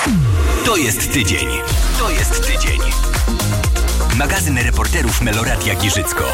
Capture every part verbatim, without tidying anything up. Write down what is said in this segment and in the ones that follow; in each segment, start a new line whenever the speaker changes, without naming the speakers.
To jest tydzień. To jest tydzień. Magazyn reporterów Meloradia Giżycko.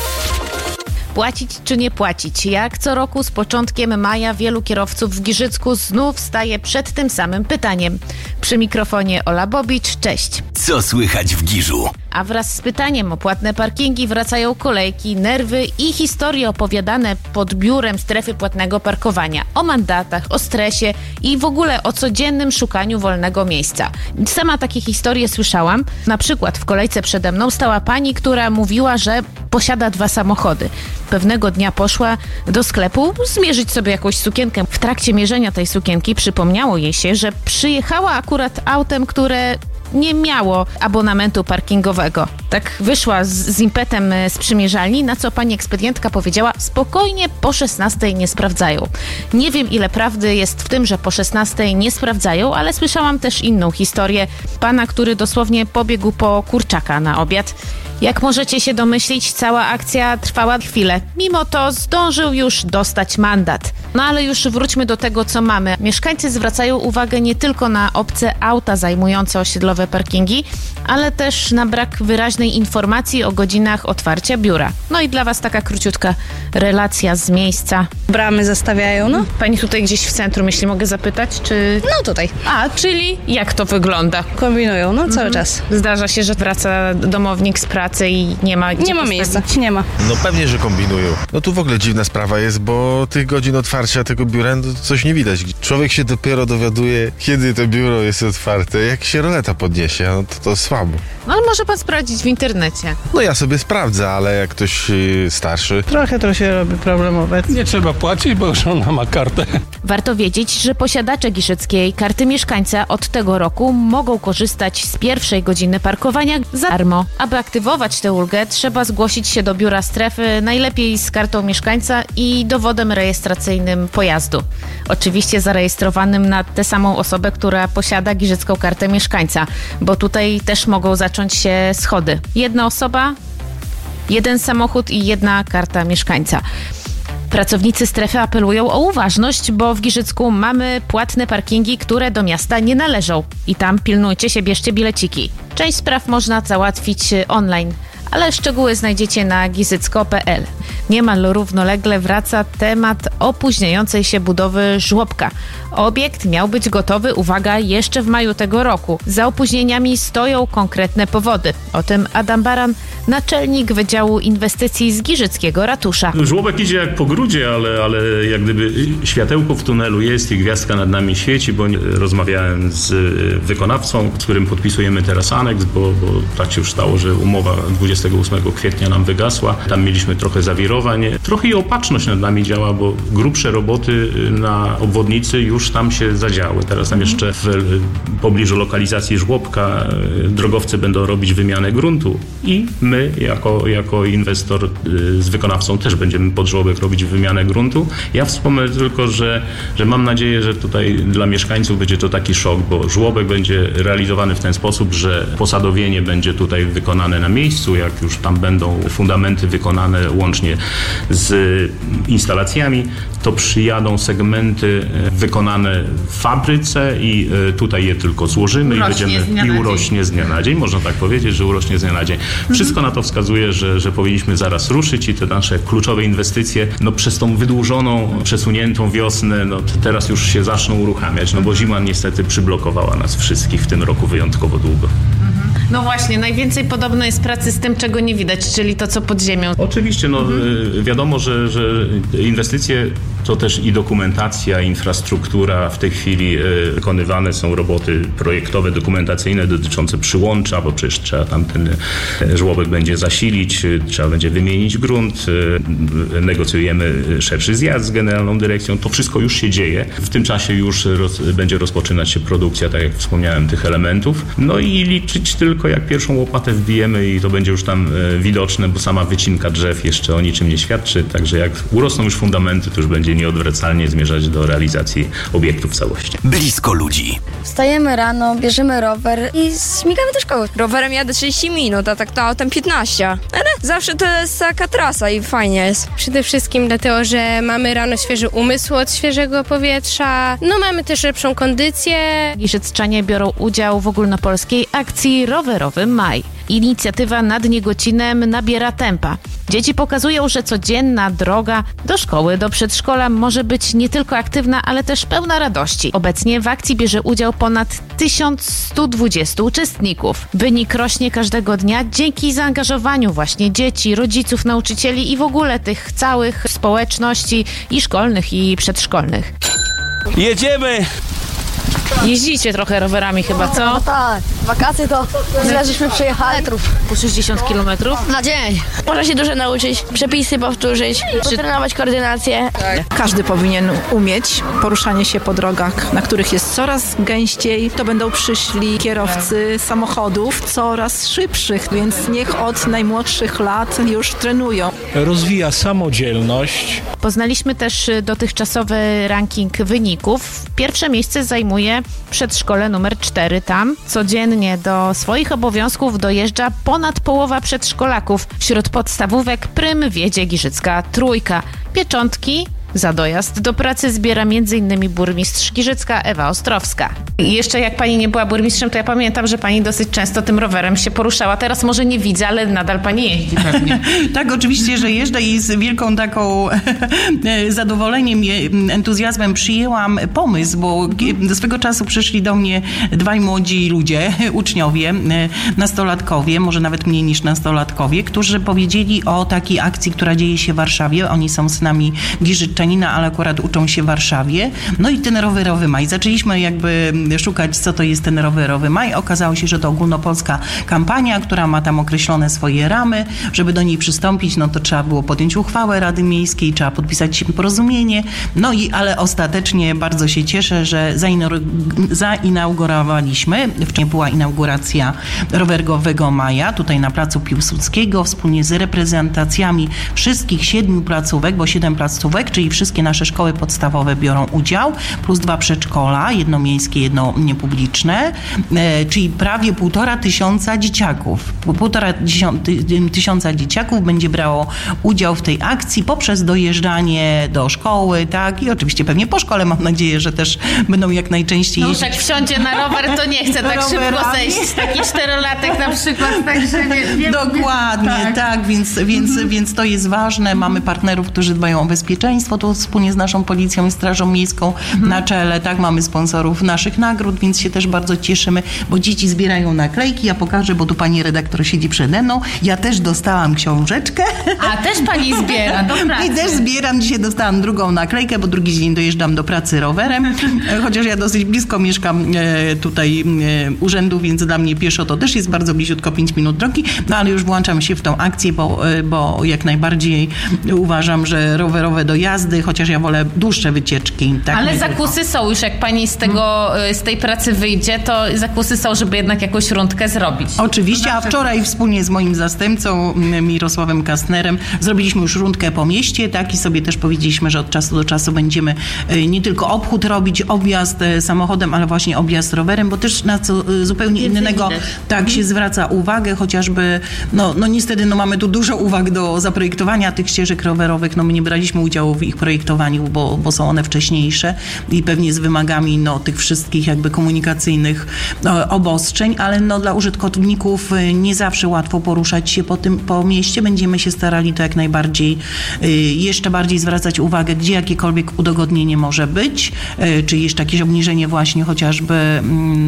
Płacić czy nie płacić? Jak co roku z początkiem maja wielu kierowców w Giżycku znów staje przed tym samym pytaniem. Przy mikrofonie Ola Bobicz, cześć.
Co słychać w Giżu?
A wraz z pytaniem o płatne parkingi wracają kolejki, nerwy i historie opowiadane pod biurem strefy płatnego parkowania. O mandatach, o stresie i w ogóle o codziennym szukaniu wolnego miejsca. Sama takie historie słyszałam. Na przykład w kolejce przede mną stała pani, która mówiła, że posiada dwa samochody. Pewnego dnia poszła do sklepu zmierzyć sobie jakąś sukienkę. W trakcie mierzenia tej sukienki przypomniało jej się, że przyjechała akurat autem, które nie miało abonamentu parkingowego. Tak wyszła z, z impetem z przymierzalni, na co pani ekspedientka powiedziała: spokojnie, po szesnastej nie sprawdzają. Nie wiem, ile prawdy jest w tym, że po szesnastej nie sprawdzają, ale słyszałam też inną historię pana, który dosłownie pobiegł po kurczaka na obiad. Jak możecie się domyślić, cała akcja trwała chwilę. Mimo to zdążył już dostać mandat. No ale już wróćmy do tego, co mamy. Mieszkańcy zwracają uwagę nie tylko na obce auta zajmujące osiedlowe parkingi, ale też na brak wyraźnej informacji o godzinach otwarcia biura. No i dla was taka króciutka relacja z miejsca.
Bramy zastawiają, no.
Pani tutaj gdzieś w centrum, jeśli mogę zapytać, czy...
No tutaj.
A, czyli jak to wygląda?
Kombinują, no cały mhm. czas.
Zdarza się, że wraca domownik z pracy i nie ma gdzie
Nie ma
postawić.
miejsca, nie ma.
No pewnie, że kombinują. No tu w ogóle dziwna sprawa jest, bo tych godzin otwarcia tego biura no, coś nie widać. Człowiek się dopiero dowiaduje, kiedy to biuro jest otwarte, jak się roleta podniesie, no to, to słabo.
No ale może pan sprawdzić w internecie.
No ja sobie sprawdzę, ale jak ktoś yy, starszy...
Trochę to się robi problemowe.
Nie trzeba płacić, bo już ona ma kartę.
Warto wiedzieć, że posiadacze giżyckiej karty mieszkańca od tego roku mogą korzystać z pierwszej godziny parkowania za darmo. Aby aktywować tę ulgę, trzeba zgłosić się do biura strefy, najlepiej z kartą mieszkańca i dowodem rejestracyjnym pojazdu. Oczywiście zarejestrowanym na tę samą osobę, która posiada giżycką kartę mieszkańca, bo tutaj też mogą zacząć się schody. Jedna osoba, jeden samochód i jedna karta mieszkańca. Pracownicy strefy apelują o uważność, bo w Giżycku mamy płatne parkingi, które do miasta nie należą. I tam pilnujcie się, bierzcie bileciki. Część spraw można załatwić online, ale szczegóły znajdziecie na gizycko kropka pe el. Niemal równolegle wraca temat opóźniającej się budowy żłobka. Obiekt miał być gotowy, uwaga, jeszcze w maju tego roku. Za opóźnieniami stoją konkretne powody. O tym Adam Baran, naczelnik Wydziału Inwestycji z Giżyckiego Ratusza.
Żłobek idzie jak po grudzie, ale, ale jak gdyby światełko w tunelu jest i gwiazdka nad nami świeci, bo rozmawiałem z wykonawcą, z którym podpisujemy teraz aneks, bo, bo tak się już stało, że umowa dwudziestego ósmego kwietnia nam wygasła. Tam mieliśmy trochę zawirowań. Trochę i opatrzność nad nami działa, bo grubsze roboty na obwodnicy już tam się zadziały. Teraz tam jeszcze w pobliżu lokalizacji żłobka drogowcy będą robić wymianę gruntu i my jako, jako inwestor z wykonawcą też będziemy pod żłobek robić wymianę gruntu. Ja wspomnę tylko, że, że mam nadzieję, że tutaj dla mieszkańców będzie to taki szok, bo żłobek będzie realizowany w ten sposób, że posadowienie będzie tutaj wykonane na miejscu, jak już tam będą fundamenty wykonane łącznie z instalacjami, to przyjadą segmenty wykonane w fabryce i tutaj je tylko złożymy
urośnie
i będziemy i urośnie z dnia na dzień. Można tak powiedzieć, że urośnie z dnia na dzień. Wszystko na to wskazuje, że, że powinniśmy zaraz ruszyć i te nasze kluczowe inwestycje, no przez tą wydłużoną, przesuniętą wiosnę, no teraz już się zaczną uruchamiać, no bo zima niestety przyblokowała nas wszystkich w tym roku wyjątkowo długo.
No właśnie, najwięcej podobno jest pracy z tym, czego nie widać, czyli to, co pod ziemią.
Oczywiście, no mhm. wiadomo, że, że inwestycje to też i dokumentacja, infrastruktura. W tej chwili wykonywane są roboty projektowe, dokumentacyjne dotyczące przyłącza, bo przecież trzeba tam ten żłobek będzie zasilić, trzeba będzie wymienić grunt, negocjujemy szerszy zjazd z Generalną Dyrekcją. To wszystko już się dzieje. W tym czasie już roz, będzie rozpoczynać się produkcja, tak jak wspomniałem, tych elementów. No i liczyć tylko, jak pierwszą łopatę wbijemy i to będzie już tam widoczne, bo sama wycinka drzew jeszcze o niczym nie świadczy. Także jak urosną już fundamenty, to już będzie będzie nieodwracalnie zmierzać do realizacji obiektu w całości.
Blisko ludzi.
Wstajemy rano, bierzemy rower i śmigamy do szkoły. Rowerem jadę trzydzieści minut, a tak to autem piętnaście. Ale zawsze to jest taka trasa i fajnie jest.
Przede wszystkim dlatego, że mamy rano świeży umysł od świeżego powietrza. No mamy też lepszą kondycję.
Giżycczanie biorą udział w ogólnopolskiej akcji Rowerowy Maj. Inicjatywa nad Niegocinem nabiera tempa. Dzieci pokazują, że codzienna droga do szkoły, do przedszkola może być nie tylko aktywna, ale też pełna radości. Obecnie w akcji bierze udział ponad tysiąc sto dwadzieścia uczestników. Wynik rośnie każdego dnia dzięki zaangażowaniu właśnie dzieci, rodziców, nauczycieli i w ogóle tych całych społeczności i szkolnych, i przedszkolnych.
Jedziemy!
Jeździcie trochę rowerami chyba, co?
No tak, wakacje to źle żeśmy przejechali. Metrów.
Po sześćdziesiąt kilometrów?
Na dzień.
Można się dużo nauczyć, przepisy powtórzyć, potrenować koordynację.
Każdy powinien umieć poruszanie się po drogach, na których jest coraz gęściej. To będą przyszli kierowcy samochodów coraz szybszych, więc niech od najmłodszych lat już trenują.
Rozwija samodzielność.
Poznaliśmy też dotychczasowy ranking wyników. Pierwsze miejsce zajmuje przedszkole numer cztery. Tam codziennie do swoich obowiązków dojeżdża ponad połowa przedszkolaków. Wśród podstawówek prym wiedzie Giżycka Trójka. Pieczątki za dojazd do pracy zbiera między innymi burmistrz Giżycka Ewa Ostrowska. I jeszcze jak pani nie była burmistrzem, to ja pamiętam, że pani dosyć często tym rowerem się poruszała. Teraz może nie widzę, ale nadal pani jeździ pewnie.
Tak, oczywiście, że jeżdżę i z wielką taką zadowoleniem, entuzjazmem przyjęłam pomysł, bo do swego czasu przyszli do mnie dwaj młodzi ludzie, uczniowie, nastolatkowie, może nawet mniej niż nastolatkowie, którzy powiedzieli o takiej akcji, która dzieje się w Warszawie. Oni są synami Giżycczanina, ale akurat uczą się w Warszawie. No i ten rowerowy maj. Zaczęliśmy jakby szukać, co to jest ten rowerowy maj. Okazało się, że to ogólnopolska kampania, która ma tam określone swoje ramy. Żeby do niej przystąpić, no to trzeba było podjąć uchwałę Rady Miejskiej, trzeba podpisać porozumienie. No i, ale ostatecznie bardzo się cieszę, że zainaugurowaliśmy. Wczoraj była inauguracja rowerowego maja, tutaj na placu Piłsudskiego, wspólnie z reprezentacjami wszystkich siedmiu placówek, bo siedem placówek, czyli wszystkie nasze szkoły podstawowe biorą udział, plus dwa przedszkola, jedno miejskie, jedno niepubliczne, e, czyli prawie półtora tysiąca dzieciaków. Półtora tysiąca dzieciaków będzie brało udział w tej akcji poprzez dojeżdżanie do szkoły, tak, i oczywiście pewnie po szkole, mam nadzieję, że też będą jak najczęściej
no,
jeździć.
jak wsiądzie na rower, to nie chce tak
rowerami.
Szybko zejść. Taki czterolatek na przykład, także wie, wie,
Dokładnie, tak, tak więc, więc, mhm. więc to jest ważne. Mamy partnerów, którzy dbają o bezpieczeństwo, to wspólnie z naszą policją i Strażą Miejską mhm. na czele, tak, mamy sponsorów naszych nagród, więc się też bardzo cieszymy, bo dzieci zbierają naklejki, ja pokażę, bo tu pani redaktor siedzi przede mną, ja też dostałam książeczkę.
A też pani zbiera, do pracy.
I też zbieram, dzisiaj dostałam drugą naklejkę, bo drugi dzień dojeżdżam do pracy rowerem, chociaż ja dosyć blisko mieszkam tutaj urzędu, więc dla mnie pieszo to też jest bardzo bliziutko, pięć minut drogi, no ale już włączam się w tą akcję, bo, bo jak najbardziej uważam, że rowerowe dojazdy, chociaż ja wolę dłuższe wycieczki. Tak,
ale zakusy tylko. Są już, jak pani z tego, z tej pracy wyjdzie, to zakusy są, żeby jednak jakąś rundkę zrobić.
Oczywiście, a wczoraj wspólnie z moim zastępcą Mirosławem Kastnerem zrobiliśmy już rundkę po mieście, tak, i sobie też powiedzieliśmy, że od czasu do czasu będziemy nie tylko obchód robić, objazd samochodem, ale właśnie objazd rowerem, bo też na co zupełnie Więcej innego widać. Tak się zwraca uwagę, chociażby, no, no niestety no mamy tu dużo uwag do zaprojektowania tych ścieżek rowerowych, no my nie braliśmy udziału w ich projektowaniu, bo, bo są one wcześniejsze i pewnie z wymogami no, tych wszystkich jakby komunikacyjnych no, obostrzeń, ale no dla użytkowników nie zawsze łatwo poruszać się po tym, po mieście. Będziemy się starali to jak najbardziej y, jeszcze bardziej zwracać uwagę, gdzie jakiekolwiek udogodnienie może być, y, czy jeszcze jakieś obniżenie właśnie chociażby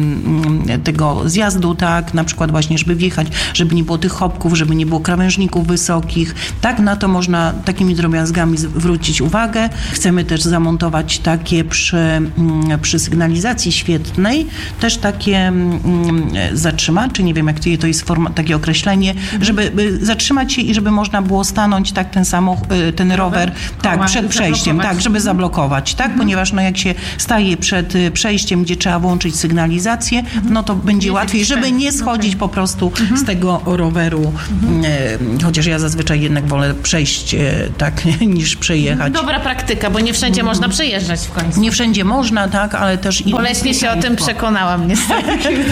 y, tego zjazdu, tak, na przykład właśnie, żeby wjechać, żeby nie było tych chopków, żeby nie było krawężników wysokich, tak, na to można takimi drobiazgami zwrócić uwagę. Chcemy też zamontować takie przy, przy sygnalizacji Świetnej też takie mm, zatrzymaczy, nie wiem jak to jest forma, takie określenie, żeby y, zatrzymać się i żeby można było stanąć tak ten samochód, y, ten rower, tak, przed przejściem, tak, żeby zablokować, tak, mhm. ponieważ no jak się staje przed y, przejściem, gdzie trzeba włączyć sygnalizację, mhm. no to będzie nie łatwiej, żeby nie schodzić po prostu mhm. z tego roweru, mhm. y, chociaż ja zazwyczaj jednak wolę przejść y, tak, niż przejechać.
Dobra praktyka, bo nie wszędzie mhm. można przejeżdżać w końcu.
Nie wszędzie można, tak, ale też...
Boleśnie się o tym przekonałam, niestety.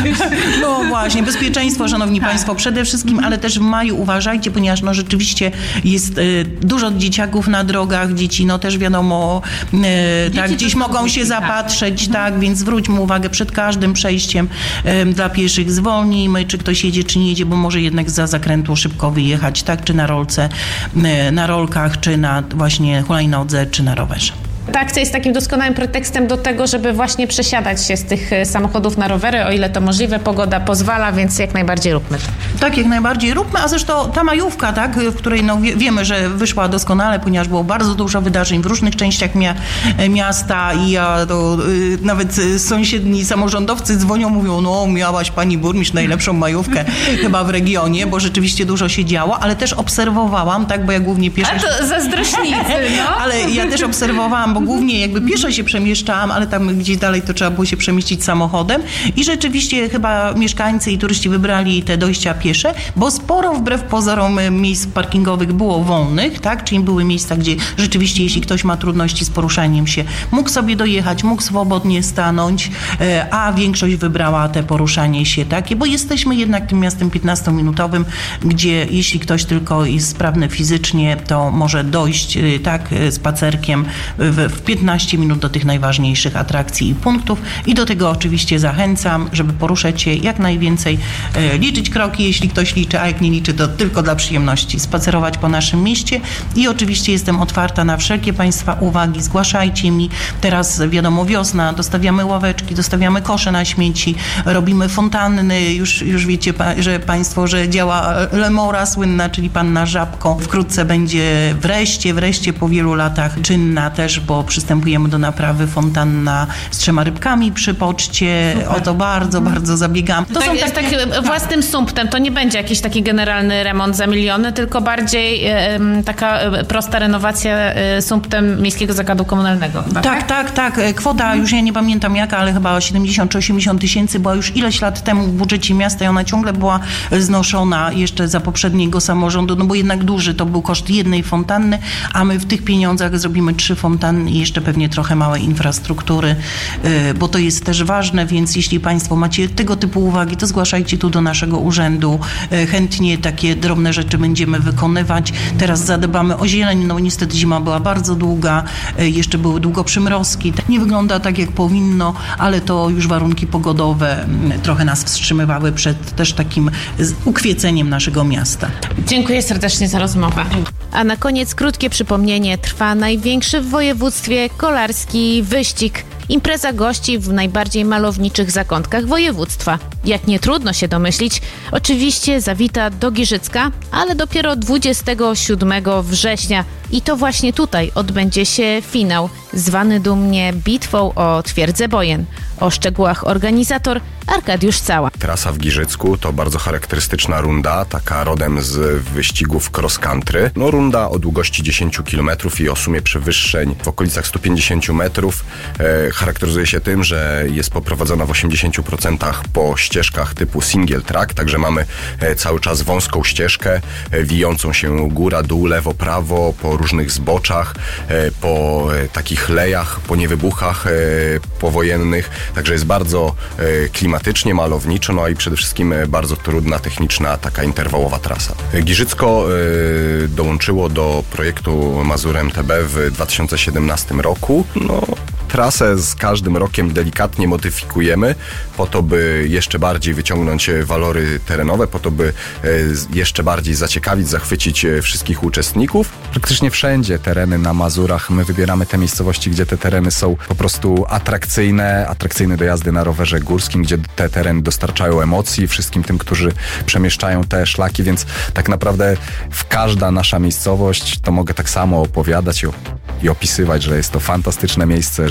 No właśnie, bezpieczeństwo, szanowni tak. państwo, przede wszystkim, ale też w maju uważajcie, ponieważ no rzeczywiście jest y, dużo dzieciaków na drogach, dzieci no też wiadomo, y, tak, gdzieś mogą się zapatrzeć, tak, tak, więc zwróćmy uwagę przed każdym przejściem y, dla pieszych, zwolnijmy, czy ktoś jedzie, czy nie jedzie, bo może jednak za zakrętu szybko wyjechać, tak, czy na rolce, y, na rolkach, czy na właśnie hulajnodze, czy na rowerze.
Ta akcja jest takim doskonałym pretekstem do tego, żeby właśnie przesiadać się z tych samochodów na rowery, o ile to możliwe, pogoda pozwala, więc jak najbardziej róbmy to.
Tak, jak najbardziej róbmy, a zresztą ta majówka, tak, w której no, wie, wiemy, że wyszła doskonale, ponieważ było bardzo dużo wydarzeń w różnych częściach mia- miasta i ja to, y, nawet sąsiedni samorządowcy dzwonią, mówią, no miałaś pani burmistrz najlepszą majówkę chyba w regionie, bo rzeczywiście dużo się działo, ale też obserwowałam, tak, bo ja głównie pieszo...
A to zazdrośnicy, no.
Ale ja też obserwowałam, bo głównie jakby pieszo się przemieszczałam, ale tam gdzieś dalej to trzeba było się przemieścić samochodem i rzeczywiście chyba mieszkańcy i turyści wybrali te dojścia piesze, bo sporo wbrew pozorom miejsc parkingowych było wolnych, tak, czyli były miejsca, gdzie rzeczywiście jeśli ktoś ma trudności z poruszaniem się, mógł sobie dojechać, mógł swobodnie stanąć, a większość wybrała te poruszanie się takie, bo jesteśmy jednak tym miastem piętnastominutowym, gdzie jeśli ktoś tylko jest sprawny fizycznie, to może dojść tak spacerkiem w w piętnaście minut do tych najważniejszych atrakcji i punktów i do tego oczywiście zachęcam, żeby poruszać się jak najwięcej, e, liczyć kroki, jeśli ktoś liczy, a jak nie liczy, to tylko dla przyjemności, spacerować po naszym mieście i oczywiście jestem otwarta na wszelkie Państwa uwagi, zgłaszajcie mi, teraz wiadomo wiosna, dostawiamy ławeczki, dostawiamy kosze na śmieci, robimy fontanny, już, już wiecie, pa, że Państwo, że działa Lemora słynna, czyli Panna Żabko, wkrótce będzie wreszcie, wreszcie po wielu latach czynna też, bo przystępujemy do naprawy fontanna z trzema rybkami przy poczcie. Super. O to bardzo, bardzo zabiegam.
To tak, są tak, tak własnym sumptem. To nie będzie jakiś taki generalny remont za miliony, tylko bardziej e, taka prosta renowacja e, sumptem Miejskiego Zakładu Komunalnego.
Tak, tak, tak, tak. Kwota, już ja nie pamiętam jaka, ale chyba siedemdziesiąt czy osiemdziesiąt tysięcy była już ileś lat temu w budżecie miasta i ona ciągle była znoszona jeszcze za poprzedniego samorządu, no bo jednak duży to był koszt jednej fontanny, a my w tych pieniądzach zrobimy trzy fontanny i jeszcze pewnie trochę małej infrastruktury, bo to jest też ważne, więc jeśli Państwo macie tego typu uwagi, to zgłaszajcie tu do naszego urzędu. Chętnie takie drobne rzeczy będziemy wykonywać. Teraz zadbamy o zieleń, no niestety zima była bardzo długa, jeszcze były długo przymrozki. Nie wygląda tak, jak powinno, ale to już warunki pogodowe trochę nas wstrzymywały przed też takim ukwieceniem naszego miasta.
Dziękuję serdecznie za rozmowę. A na koniec krótkie przypomnienie. Trwa największy w województwie kolarski wyścig. Impreza gości w najbardziej malowniczych zakątkach województwa. Jak nie trudno się domyślić, oczywiście zawita do Giżycka, ale dopiero dwudziestego siódmego września. I to właśnie tutaj odbędzie się finał, zwany dumnie bitwą o Twierdzę Bojen. O szczegółach organizator Arkadiusz Cała.
Trasa w Giżycku to bardzo charakterystyczna runda, taka rodem z wyścigów cross country. No runda o długości dziesięć kilometrów i o sumie przewyższeń w okolicach sto pięćdziesiąt metrów. E, charakteryzuje się tym, że jest poprowadzona w osiemdziesiąt procent po ścieżkach typu single track, także mamy e, cały czas wąską ścieżkę, e, wijącą się góra, dół, lewo, prawo, po różnych zboczach, e, po e, takich lejach, po niewybuchach e, powojennych. Także jest bardzo e, klimatycznie, malowniczo, no i przede wszystkim e, bardzo trudna, techniczna, taka interwałowa trasa. Giżycko e, dołączyło do projektu Mazur M T B w dwa tysiące siedemnastym roku. No, trasę z każdym rokiem delikatnie modyfikujemy po to, by jeszcze bardziej wyciągnąć walory terenowe, po to, by e, jeszcze bardziej zaciekawić, zachwycić wszystkich uczestników.
Praktycznie wszędzie tereny na Mazurach, my wybieramy te miejscowości, gdzie te tereny są po prostu atrakcyjne, atrakcyjne do jazdy na rowerze górskim, gdzie te tereny dostarczają emocji wszystkim tym, którzy przemieszczają te szlaki, więc tak naprawdę w każda nasza miejscowość to mogę tak samo opowiadać i, i opisywać, że jest to fantastyczne miejsce, że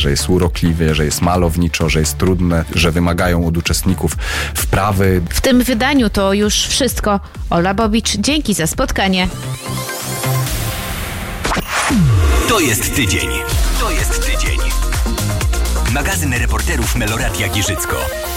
że jest urokliwie, że jest malowniczo, że jest trudne, że wymagają od uczestników wprawy.
W tym wydaniu to już wszystko. Ola Bobicz, dzięki za spotkanie.
To jest tydzień. To jest tydzień. Magazyn reporterów Meloradia Giżycko.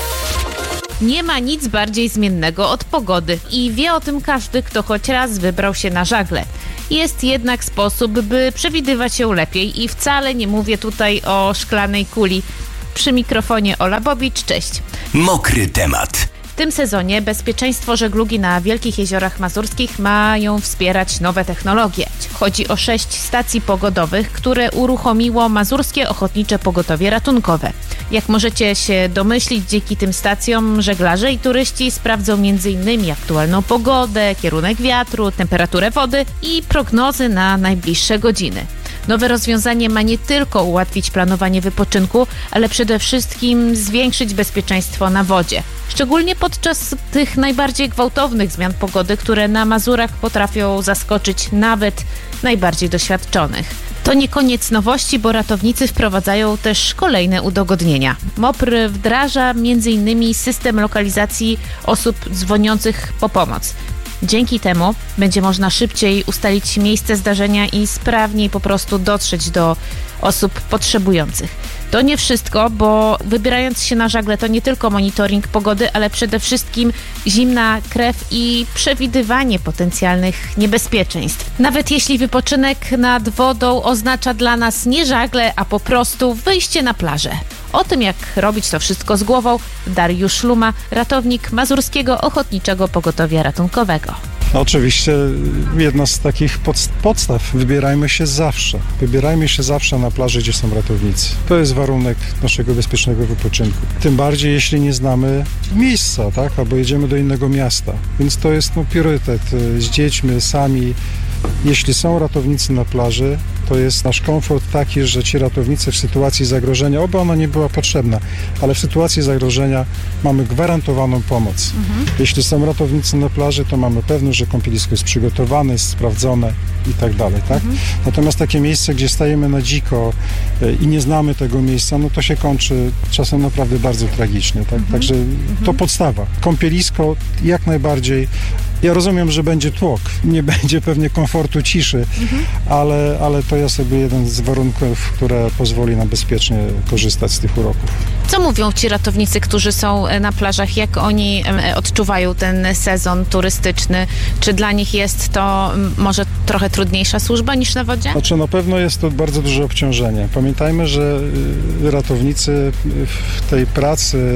Nie ma nic bardziej zmiennego od pogody i wie o tym każdy, kto choć raz wybrał się na żagle. Jest jednak sposób, by przewidywać ją lepiej i wcale nie mówię tutaj o szklanej kuli. Przy mikrofonie Ola Bobicz, cześć.
Mokry temat.
W tym sezonie bezpieczeństwo żeglugi na Wielkich Jeziorach Mazurskich mają wspierać nowe technologie. Chodzi o sześć stacji pogodowych, które uruchomiło Mazurskie Ochotnicze Pogotowie Ratunkowe. Jak możecie się domyślić, dzięki tym stacjom żeglarze i turyści sprawdzą między innymi aktualną pogodę, kierunek wiatru, temperaturę wody i prognozy na najbliższe godziny. Nowe rozwiązanie ma nie tylko ułatwić planowanie wypoczynku, ale przede wszystkim zwiększyć bezpieczeństwo na wodzie. Szczególnie podczas tych najbardziej gwałtownych zmian pogody, które na Mazurach potrafią zaskoczyć nawet najbardziej doświadczonych. To nie koniec nowości, bo ratownicy wprowadzają też kolejne udogodnienia. MOPR wdraża między innymi system lokalizacji osób dzwoniących po pomoc. Dzięki temu będzie można szybciej ustalić miejsce zdarzenia i sprawniej po prostu dotrzeć do osób potrzebujących. To nie wszystko, bo wybierając się na żagle to nie tylko monitoring pogody, ale przede wszystkim zimna krew i przewidywanie potencjalnych niebezpieczeństw. Nawet jeśli wypoczynek nad wodą oznacza dla nas nie żagle, a po prostu wyjście na plażę. O tym, jak robić to wszystko z głową, Dariusz Luma, ratownik Mazurskiego Ochotniczego Pogotowia Ratunkowego.
No oczywiście jedna z takich podstaw, wybierajmy się zawsze. Wybierajmy się zawsze na plaży, gdzie są ratownicy. To jest warunek naszego bezpiecznego wypoczynku. Tym bardziej, jeśli nie znamy miejsca, tak? Albo jedziemy do innego miasta. Więc to jest no, priorytet. Z dziećmi, sami. Jeśli są ratownicy na plaży, to jest nasz komfort taki, że ci ratownicy w sytuacji zagrożenia, oby ona nie była potrzebna, ale w sytuacji zagrożenia mamy gwarantowaną pomoc. Mhm. Jeśli są ratownicy na plaży, to mamy pewność, że kąpielisko jest przygotowane, jest sprawdzone i tak dalej, tak? Mhm. Natomiast takie miejsce, gdzie stajemy na dziko i nie znamy tego miejsca, no to się kończy czasem naprawdę bardzo tragicznie, tak? Mhm. Także mhm. to podstawa. Kąpielisko jak najbardziej. Ja rozumiem, że będzie tłok, nie będzie pewnie komfortu, ciszy, mhm. ale, ale to jest jakby jeden z warunków, które pozwoli nam bezpiecznie korzystać z tych uroków.
Co mówią ci ratownicy, którzy są na plażach? Jak oni odczuwają ten sezon turystyczny? Czy dla nich jest to może trochę trudniejsza służba niż na wodzie?
Znaczy na pewno jest to bardzo duże obciążenie. Pamiętajmy, że ratownicy w tej pracy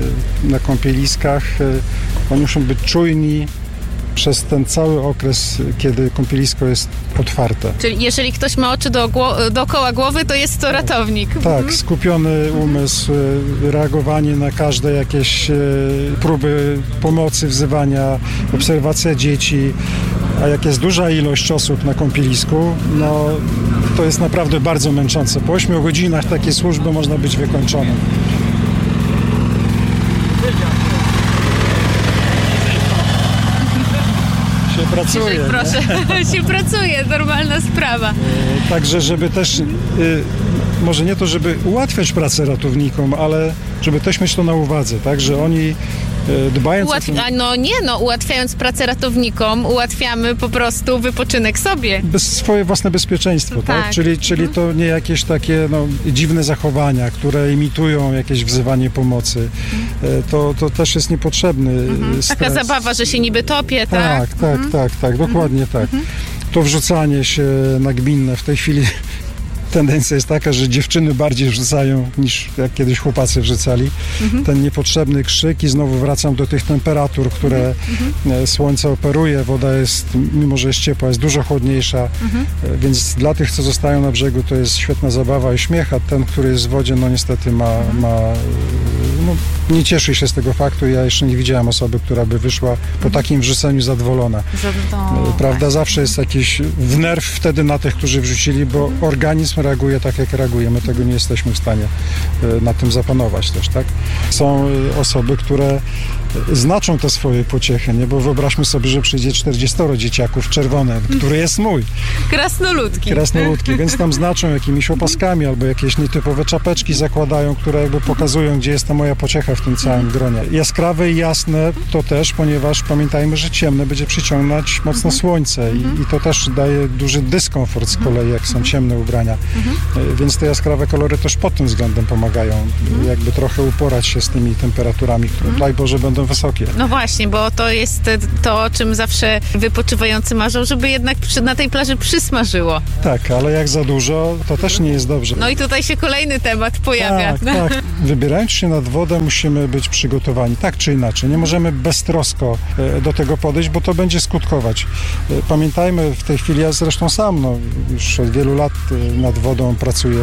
na kąpieliskach, oni muszą być czujni przez ten cały okres, kiedy kąpielisko jest otwarte.
Czyli jeżeli ktoś ma oczy do gło- dookoła głowy, to jest to ratownik.
Tak, mhm. skupiony umysł, reagowanie na każde jakieś próby pomocy, wzywania, obserwacja dzieci. A jak jest duża ilość osób na kąpielisku, no to jest naprawdę bardzo męczące. Po ośmiu godzinach takiej służby można być wykończonym. Pracuje,
Ciszej, proszę, się pracuje, normalna sprawa.
Także, żeby też, y, może nie to, żeby ułatwiać pracę ratownikom, ale żeby też mieć to na uwadze, tak, że oni y, dbając
Ułatwi-
o to...
No nie, no ułatwiając pracę ratownikom, ułatwiamy po prostu wypoczynek sobie.
Bez, swoje własne bezpieczeństwo, tak?
tak?
Czyli, czyli mhm. to nie jakieś takie no, dziwne zachowania, które imitują jakieś wzywanie pomocy. Mhm. To, to też jest niepotrzebny
mhm.
stres.
Taka zabawa, że się niby topię, tak?
Tak, tak,
mhm.
tak, tak, dokładnie mhm. tak.
Mhm.
To wrzucanie się nagminne w tej chwili tendencja jest taka, że dziewczyny bardziej wrzucają niż jak kiedyś chłopacy wrzucali. Mhm. Ten niepotrzebny krzyk i znowu wracam do tych temperatur, które mhm. słońce operuje. Woda jest, mimo że jest ciepła, jest dużo chłodniejsza, mhm. więc dla tych, co zostają na brzegu, to jest świetna zabawa i śmiech, a ten, który jest w wodzie, no niestety ma, mhm. ma no, nie cieszy się z tego faktu. Ja jeszcze nie widziałem osoby, która by wyszła po mhm. takim wrzuceniu zadowolona.
Zadowolona.
Prawda? Zawsze jest jakiś wnerw wtedy na tych, którzy wrzucili, bo mhm. organizm reaguje tak, jak reaguje. My tego nie jesteśmy w stanie na tym zapanować też, tak? Są osoby, które znaczą te swoje pociechy, nie? Bo wyobraźmy sobie, że przyjdzie czterdziestoro dzieciaków czerwone, który jest mój.
Krasnoludki.
Krasnoludki, więc tam znaczą jakimiś opaskami albo jakieś nietypowe czapeczki zakładają, które jakby pokazują, gdzie jest ta moja pociecha w tym całym gronie. Jaskrawe i jasne to też, ponieważ pamiętajmy, że ciemne będzie przyciągnąć mocno słońce i, i to też daje duży dyskomfort z kolei, jak są ciemne ubrania. Więc te jaskrawe kolory też pod tym względem pomagają, jakby trochę uporać się z tymi temperaturami, które, daj Boże, będą wysokie.
No właśnie, bo to jest to, o czym zawsze wypoczywający marzą, żeby jednak przy, na tej plaży przysmażyło.
Tak, ale jak za dużo, to też nie jest dobrze.
No i tutaj się kolejny temat pojawia.
Tak, tak. Wybierając się nad wodę, musimy być przygotowani, tak czy inaczej. Nie możemy beztrosko do tego podejść, bo to będzie skutkować. Pamiętajmy, w tej chwili ja zresztą sam, no, już od wielu lat nad wodą pracuję,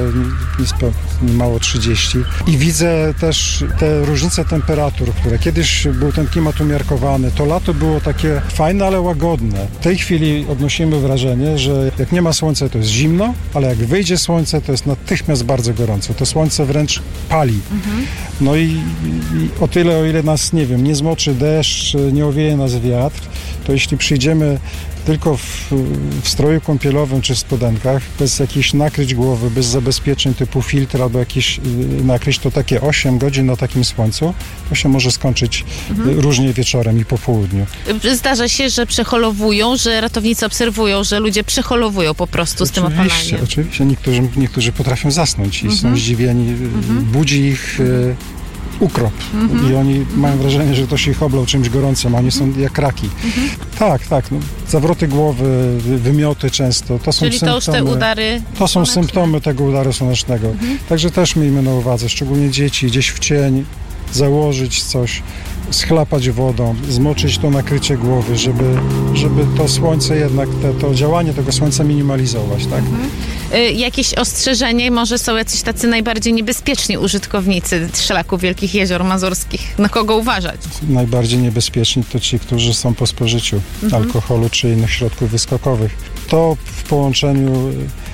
mało trzydzieści i widzę też te różnice temperatur, które kiedyś był ten klimat umiarkowany, to lato było takie fajne, ale łagodne. W tej chwili odnosimy wrażenie, że jak nie ma słońca, to jest zimno, ale jak wyjdzie słońce, to jest natychmiast bardzo gorąco. To słońce wręcz pali. Mhm. No i, i o tyle, o ile nas, nie wiem, nie zmoczy deszcz, nie owieje nas wiatr, to jeśli przyjdziemy tylko w, w stroju kąpielowym czy w spodenkach, bez jakichś nakryć głowy, bez zabezpieczeń typu filtr albo jakieś nakryć, to takie osiem godzin na takim słońcu, to się może skończyć mhm. różnie wieczorem i po południu.
Zdarza się, że przeholowują, że ratownicy obserwują, że ludzie przeholowują po prostu
oczywiście,
z tym opalaniem.
Oczywiście, niektórzy, niektórzy potrafią zasnąć i mhm. są zdziwieni,
mhm.
budzi ich mhm. ukrop mhm. i oni mają wrażenie, że ktoś ich oblał czymś gorącym, a oni są jak raki. Mhm. Tak, tak, no, zawroty głowy, wymioty często, to są
Czyli
symptomy.
to już te udary
To są
słoneczne.
symptomy tego udaru słonecznego. Mhm. Także też miejmy na uwadze, szczególnie dzieci, gdzieś w cień, założyć coś, schlapać wodą, zmoczyć to nakrycie głowy, żeby, żeby to słońce jednak, te, to działanie tego słońca minimalizować, tak?
Mhm. Y, jakieś ostrzeżenie? Może są jacyś tacy najbardziej niebezpieczni użytkownicy szlaku Wielkich Jezior Mazurskich? Na kogo uważać?
Najbardziej niebezpieczni to ci, którzy są po spożyciu mhm. alkoholu czy innych środków wyskokowych. To w połączeniu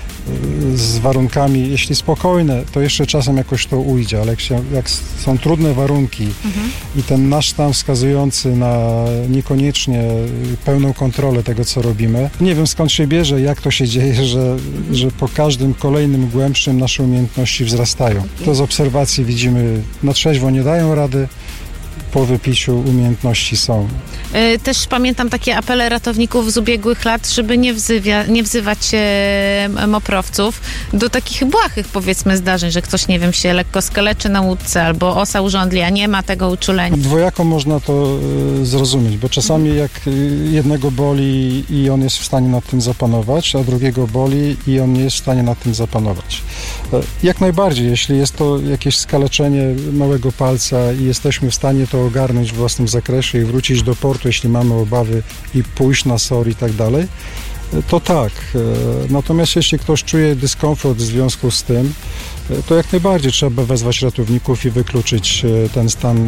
z warunkami, jeśli spokojne, to jeszcze czasem jakoś to ujdzie, ale jak, się, jak są trudne warunki mhm. i ten nasz stan wskazujący na niekoniecznie pełną kontrolę tego, co robimy, nie wiem skąd się bierze, jak to się dzieje, że, że po każdym kolejnym głębszym nasze umiejętności wzrastają. To z obserwacji widzimy, na trzeźwo nie dają rady, po wypiciu umiejętności są.
Też pamiętam takie apele ratowników z ubiegłych lat, żeby nie, wzywia, nie wzywać e, moprowców do takich błahych, powiedzmy, zdarzeń, że ktoś, nie wiem, się lekko skaleczy na łódce albo osa urządli, a nie ma tego uczulenia.
Dwojako można to y, zrozumieć, bo czasami jak y, jednego boli i on jest w stanie nad tym zapanować, a drugiego boli i on nie jest w stanie nad tym zapanować. Y, jak najbardziej, jeśli jest to jakieś skaleczenie małego palca i jesteśmy w stanie to ogarnąć w własnym zakresie i wrócić do portu, jeśli mamy obawy i pójść na S O R i tak dalej, to tak. Natomiast jeśli ktoś czuje dyskomfort w związku z tym, to jak najbardziej trzeba wezwać ratowników i wykluczyć ten stan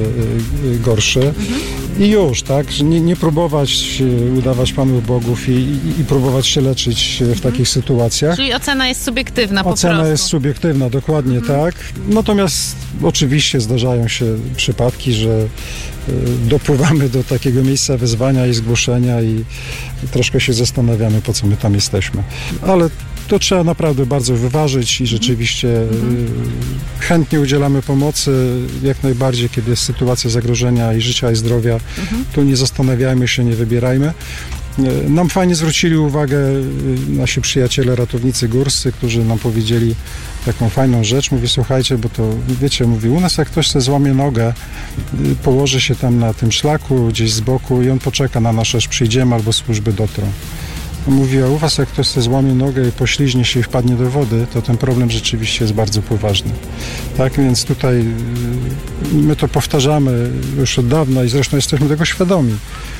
gorszy. Mhm. I już, tak? Nie, nie próbować udawać Panów Bogów i, i, i próbować się leczyć w mhm. takich sytuacjach.
Czyli ocena jest subiektywna po
Ocena
prostu.
jest subiektywna, dokładnie mhm. tak. Natomiast oczywiście zdarzają się przypadki, że dopływamy do takiego miejsca wezwania i zgłoszenia i troszkę się zastanawiamy, po co my tam jesteśmy. Ale to trzeba naprawdę bardzo wyważyć i rzeczywiście mhm. chętnie udzielamy pomocy, jak najbardziej, kiedy jest sytuacja zagrożenia i życia i zdrowia, mhm. to nie zastanawiajmy się, nie wybierajmy. Nam fajnie zwrócili uwagę nasi przyjaciele ratownicy górscy, którzy nam powiedzieli taką fajną rzecz. Mówi, słuchajcie, bo to wiecie, mówi, u nas jak ktoś sobie złamie nogę, położy się tam na tym szlaku gdzieś z boku i on poczeka na nas, aż przyjdziemy albo służby dotrą. Mówi, a u was jak ktoś sobie złamie nogę i pośliźnie się i wpadnie do wody, to ten problem rzeczywiście jest bardzo poważny. Tak, więc tutaj my to powtarzamy już od dawna i zresztą jesteśmy tego świadomi.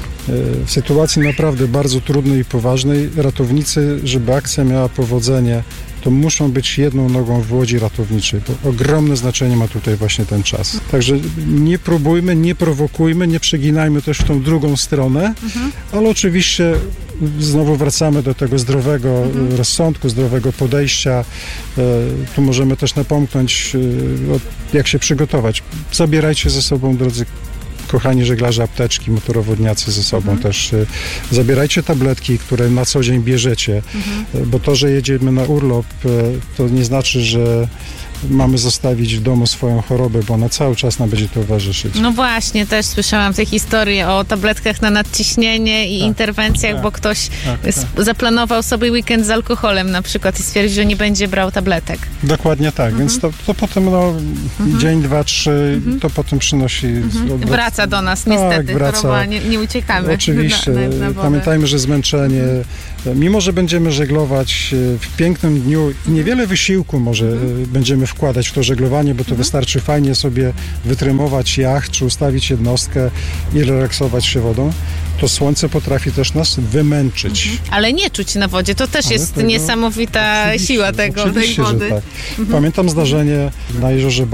W sytuacji naprawdę bardzo trudnej i poważnej ratownicy, żeby akcja miała powodzenie, to muszą być jedną nogą w łodzi ratowniczej, bo ogromne znaczenie ma tutaj właśnie ten czas. Także nie próbujmy, nie prowokujmy, nie przeginajmy też w tą drugą stronę, mhm. ale oczywiście znowu wracamy do tego zdrowego mhm. rozsądku, zdrowego podejścia. Tu możemy też napomknąć, jak się przygotować. Zabierajcie ze sobą, drodzy kochani żeglarze, apteczki, motorowodniacy ze sobą
Mhm.
też. y, Zabierajcie tabletki, które na co dzień bierzecie,
Mhm.
y, bo to, że jedziemy na urlop, y, to nie znaczy, że mamy zostawić w domu swoją chorobę, bo ona cały czas nam będzie towarzyszyć.
No właśnie, też słyszałam te historie o tabletkach na nadciśnienie i
Tak,
interwencjach,
tak,
bo ktoś
tak,
s-
tak.
zaplanował sobie weekend z alkoholem na przykład i stwierdził, że nie będzie brał tabletek.
Dokładnie tak,
Mhm.
więc to, to potem no, dzień, dwa, trzy,
Mhm.
to potem przynosi... odwrót-
Wraca do nas
Tak,
niestety,
wraca.
choroba, nie, nie uciekamy.
Oczywiście.
Na, na, na wodę.
Pamiętajmy, że zmęczenie, mimo że będziemy żeglować e, w pięknym dniu i niewiele wysiłku może e, będziemy wkładać w to żeglowanie, bo to wystarczy fajnie sobie wytrymować jacht, czy ustawić jednostkę i relaksować się wodą, to słońce potrafi też nas wymęczyć.
Ale nie czuć na wodzie, to też
Ale
jest
tego-
niesamowita siła tego, tej
Oczywiście, że
wody.
tak.
Mhm.
Pamiętam zdarzenie na jeziorze